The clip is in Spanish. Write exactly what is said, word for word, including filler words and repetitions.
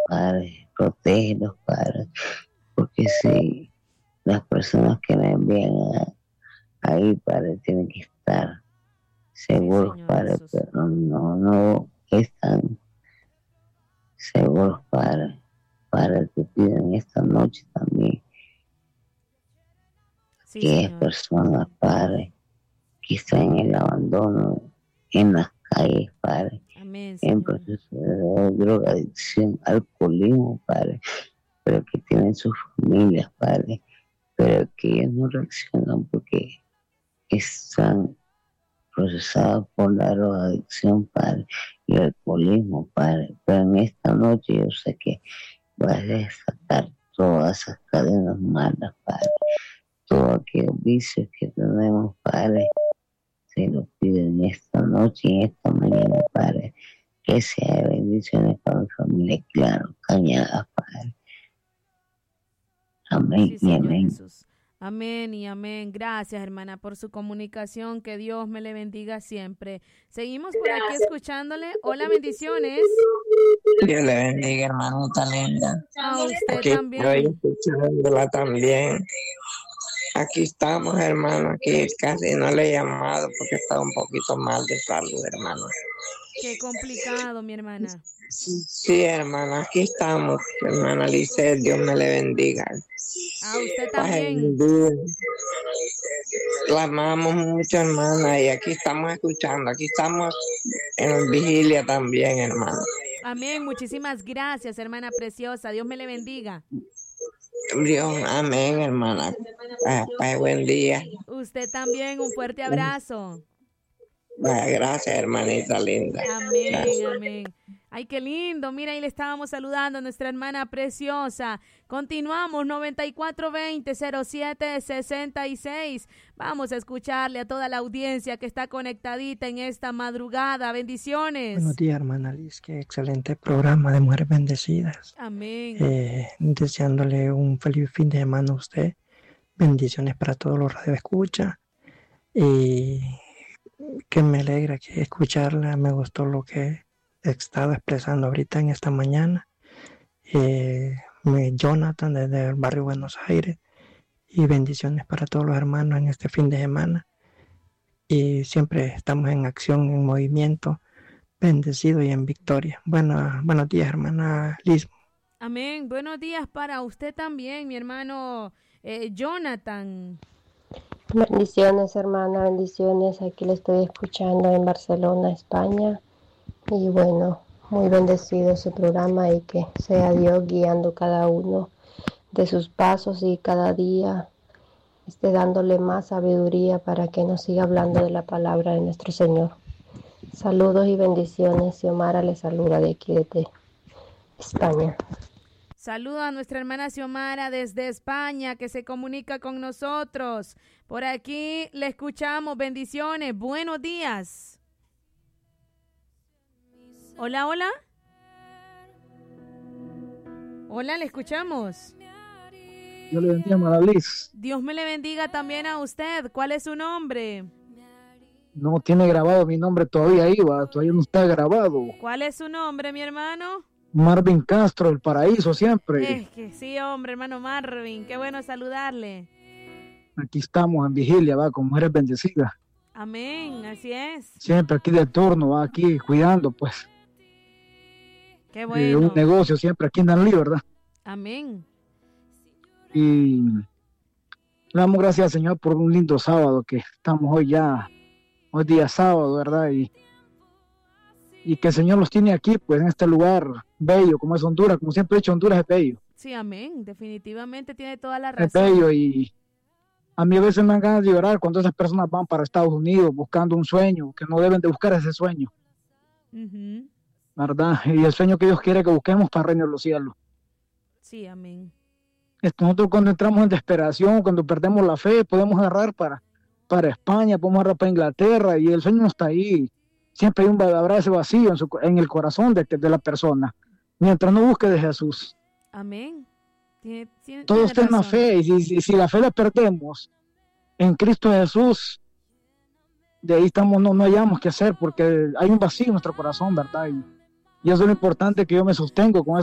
Padre, protégelos, Padre, porque si las personas que me envían a- ahí, Padre, tienen que estar Sí, seguros, Señor Padre, Jesús. pero no, no están seguros, Padre. Padre, te pido en esta noche también Sí, que es Señor. personas, Padre, que están en el abandono, en las calles, Padre, Amén, en Señor. proceso de drogadicción, alcoholismo, Padre, pero que tienen sus familias, Padre, pero que ellos no reaccionan porque están procesados por la drogadicción, Padre, y el alcoholismo, Padre. Pero en esta noche yo sé que vas a desatar todas esas cadenas malas, Padre, todos aquellos vicios que tenemos, Padre. Se lo pido en esta noche y en esta mañana, Padre, que sea de bendiciones para mi familia, claro, cañada, Padre. Amén Sí, y Señor amén. Jesús. Amén y amén. Gracias, hermana, por su comunicación. Que Dios me le bendiga siempre. Seguimos por aquí escuchándole. Hola, bendiciones. Dios le bendiga, hermanita linda. A usted Aquí estoy también. escuchándola también. Aquí estamos, hermano. Aquí casi no le he llamado porque estaba un poquito mal de salud, hermano. Qué complicado, mi hermana. Sí, hermano, aquí estamos, hermana Lice. Dios me le bendiga. A usted Ay, también. Dios. La amamos mucho, hermana, y aquí estamos escuchando. Aquí estamos en vigilia también, hermano. Amén. Muchísimas gracias, hermana preciosa. Dios me le bendiga. Dios, amén, hermana. Ay, ay, buen día. Usted también. Un fuerte abrazo. Ay, gracias, hermanita linda. Amén, Gracias. amén. Ay, qué lindo. Mira, ahí le estábamos saludando a nuestra hermana preciosa. Continuamos, noventa y cuatro veinte cero siete sesenta y seis. Vamos a escucharle a toda la audiencia que está conectadita en esta madrugada. Bendiciones. Buenos días, hermana Liz. Qué excelente programa de Mujeres Bendecidas. Amén. Eh, deseándole un feliz fin de semana a usted. Bendiciones para todos los radioescuchas. Y que me alegra que escucharla. Me gustó lo que he estado expresando ahorita en esta mañana. Eh, me- Jonathan desde el barrio Buenos Aires. Y bendiciones para todos los hermanos en este fin de semana. Y siempre estamos en acción, en movimiento, bendecido y en victoria. Bueno, buenos días, hermana Liz. Amén. Buenos días para usted también, mi hermano eh, Jonathan. Bendiciones, hermana, bendiciones. Aquí le estoy escuchando en Barcelona, España. Y bueno, muy bendecido su programa y que sea Dios guiando cada uno de sus pasos y cada día esté dándole más sabiduría para que nos siga hablando de la palabra de nuestro Señor. Saludos y bendiciones. Xiomara le saluda de aquí desde España. Saludo a nuestra hermana Xiomara desde España que se comunica con nosotros. Por aquí le escuchamos. Bendiciones. Buenos días. Hola, hola. Hola, le escuchamos. Yo le bendiga, hermana Liz. Dios me le bendiga también a usted. ¿Cuál es su nombre? No tiene grabado mi nombre todavía ahí, va, todavía no está grabado. ¿Cuál es su nombre, mi hermano? Marvin Castro, El Paraíso, siempre. Es que sí, hombre, hermano Marvin. Qué bueno saludarle. Aquí estamos en vigilia, va, con Mujeres Bendecidas. Amén, así es. Siempre aquí del turno, va, aquí cuidando, pues. Qué Eh, bueno. un negocio siempre aquí en Danlí, ¿verdad? Amén. Y le damos gracias al Señor por un lindo sábado que estamos hoy ya, hoy día sábado, ¿verdad? Y, y que el Señor los tiene aquí, pues, en este lugar bello, como es Honduras, como siempre he dicho, Honduras es bello. Sí, amén. Definitivamente tiene toda la Es razón. bello y a mí a veces me dan ganas de llorar cuando esas personas van para Estados Unidos buscando un sueño, que no deben de buscar ese sueño, Ujú. ¿verdad? Y el sueño que Dios quiere que busquemos para el reino de los cielos. Sí, amén. Esto, nosotros cuando entramos en desesperación, cuando perdemos la fe, podemos agarrar para, para España, podemos agarrar para Inglaterra y el sueño no está ahí. Siempre hay un, habrá ese vacío en, su, en el corazón de, de la persona, mientras no busque de Jesús. Amén. Tiene, tiene, Todo tiene está en la razón. fe y si, si, si la fe la perdemos en Cristo Jesús, de ahí estamos, no, no hayamos qué hacer porque hay un vacío en nuestro corazón, ¿verdad? Y, y eso es lo importante, que yo me sostengo con